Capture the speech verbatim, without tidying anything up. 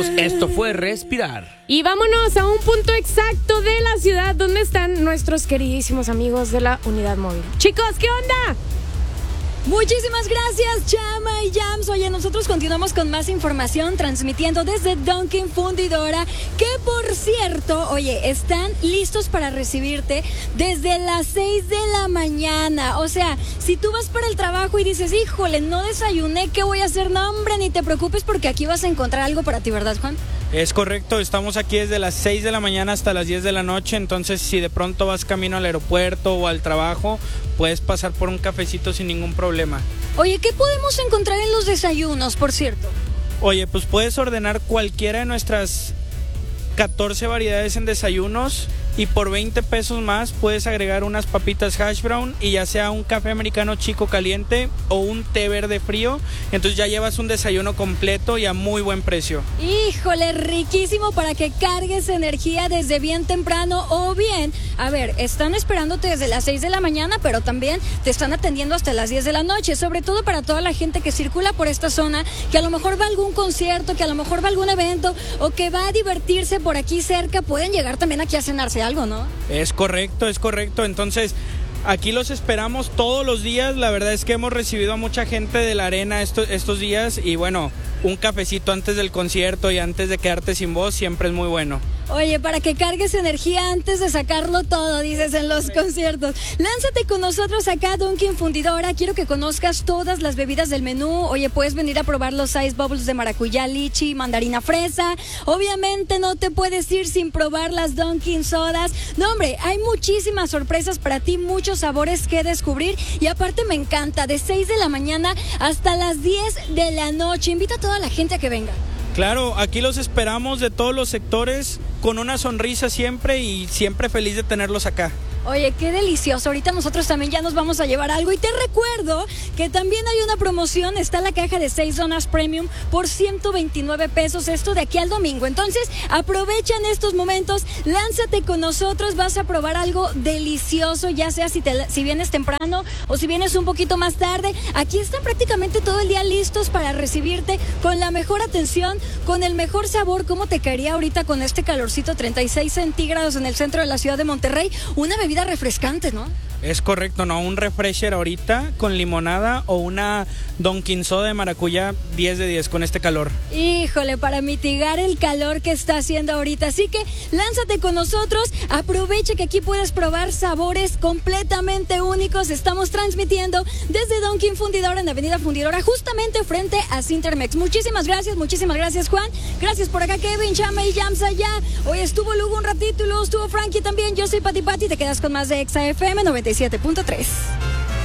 amigos, esto fue Respirar. Y vámonos a un punto exacto de la ciudad donde están nuestros queridísimos amigos de la unidad móvil. Chicos, ¿qué onda? Muchísimas gracias, Chama y Jams. Oye, nosotros continuamos con más información, transmitiendo desde Dunkin' Fundidora, que por cierto, oye, están listos para recibirte desde las seis de la mañana. O sea, si tú vas para el trabajo y dices, híjole, no desayuné, ¿qué voy a hacer? No, hombre, ni te preocupes, porque aquí vas a encontrar algo para ti, ¿verdad, Juan? Es correcto, estamos aquí desde las seis de la mañana hasta las diez de la noche, entonces si de pronto vas camino al aeropuerto o al trabajo, puedes pasar por un cafecito sin ningún problema. Oye, ¿qué podemos encontrar en los desayunos, por cierto? Oye, pues puedes ordenar cualquiera de nuestras catorce variedades en desayunos y por veinte pesos más puedes agregar unas papitas hash brown y ya sea un café americano chico caliente o un té verde frío, entonces ya llevas un desayuno completo y a muy buen precio. Híjole, riquísimo para que cargues energía desde bien temprano, o bien, a ver, están esperándote desde las seis de la mañana, pero también te están atendiendo hasta las diez de la noche, sobre todo para toda la gente que circula por esta zona, que a lo mejor va a algún concierto, que a lo mejor va a algún evento o que va a divertirse por aquí cerca, pueden llegar también aquí a cenarse algo, ¿no? Es correcto, es correcto. Entonces, aquí los esperamos todos los días. La verdad es que hemos recibido a mucha gente de la arena estos, estos días y bueno, un cafecito antes del concierto y antes de quedarte sin voz siempre es muy bueno. Oye, para que cargues energía antes de sacarlo todo, dices, en los conciertos. Lánzate con nosotros acá a Dunkin' Fundidora. Quiero que conozcas todas las bebidas del menú. Oye, puedes venir a probar los Ice Bubbles de maracuyá, lichi, mandarina, fresa. Obviamente no te puedes ir sin probar las Dunkin' Sodas. No, hombre, hay muchísimas sorpresas para ti, muchos sabores que descubrir. Y aparte me encanta, de seis de la mañana hasta las diez de la noche. Invita a toda la gente a que venga. Claro, aquí los esperamos de todos los sectores con una sonrisa siempre y siempre feliz de tenerlos acá. Oye, qué delicioso. Ahorita nosotros también ya nos vamos a llevar algo. Y te recuerdo que también hay una promoción. Está la caja de seis donas premium por ciento veintinueve pesos. Esto de aquí al domingo. Entonces, aprovecha en estos momentos. Lánzate con nosotros. Vas a probar algo delicioso. Ya sea si, te, si vienes temprano o si vienes un poquito más tarde. Aquí están prácticamente todo el día listos para recibirte con la mejor atención, con el mejor sabor. ¿Cómo te caería ahorita con este calorcito? treinta y seis centígrados en el centro de la ciudad de Monterrey. Una bebida refrescante, ¿no? Es correcto, ¿no? Un refresher ahorita con limonada o una Dunkin' Soda de maracuyá diez de diez con este calor. Híjole, para mitigar el calor que está haciendo ahorita. Así que lánzate con nosotros, aprovecha que aquí puedes probar sabores completamente únicos. Estamos transmitiendo desde Dunkin' Fundidora en Avenida Fundidora, justamente frente a Cintermex. Muchísimas gracias, muchísimas gracias, Juan. Gracias por acá, Kevin, Chama y Jams allá. Hoy estuvo Lugo un ratito y luego estuvo Frankie también. Yo soy Pati Pati, te quedas con más de Exa F M noventa y siete punto tres.